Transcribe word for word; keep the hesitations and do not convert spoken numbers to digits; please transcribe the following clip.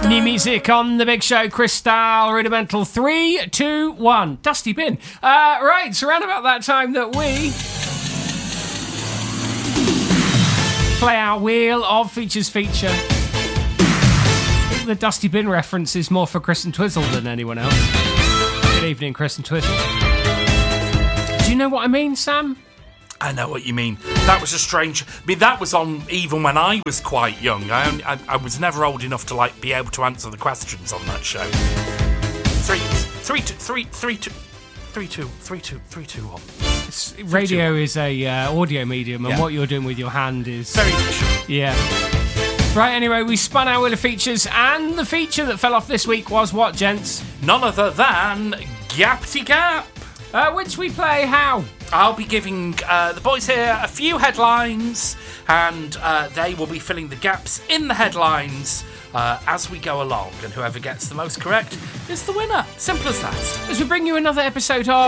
New music on The Big Show. Crystal Rudimental. Three, two, one. Dusty Bin. Uh, right, it's around about that time that we play our Wheel of Features feature. I think the Dusty Bin reference is more for Chris and Twizzle than anyone else. Good evening, Chris and Twizzle. Do you know what I mean, Sam? I know what you mean. That was a strange... I mean, that was on even when I was quite young. I, only, I, I was never old enough to, like, be able to answer the questions on that show. Three, three, two, three, three, two, three, two, three, two, three, two, one. It's, radio three, two, is a uh, audio medium, and yeah. what you're doing with your hand is... very visual. Yeah. Right, anyway, we spun our Wheel of Features, and the feature that fell off this week was what, gents? None other than Gapty Gap. Uh, which we play how? I'll be giving uh, the boys here a few headlines, and uh, they will be filling the gaps in the headlines uh, as we go along, and whoever gets the most correct is the winner. Simple as that. As we bring you another episode of